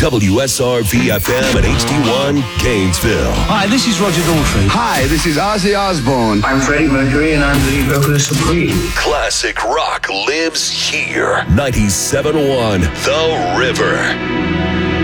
WSRV-FM and HD1 Gainesville. Hi, this is Roger Daltrey. Hi, this is Ozzy Osbourne. I'm Freddie Mercury, and I'm the vocalist of Queen. Classic rock lives here. 97.1 The River.